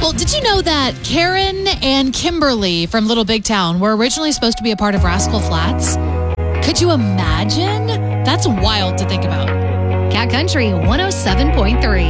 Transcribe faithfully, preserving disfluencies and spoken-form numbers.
Well, did you know that Karen and Kimberly from Little Big Town were originally supposed to be a part of Rascal Flatts? Could you imagine? That's wild to think about. Cat Country one oh seven point three.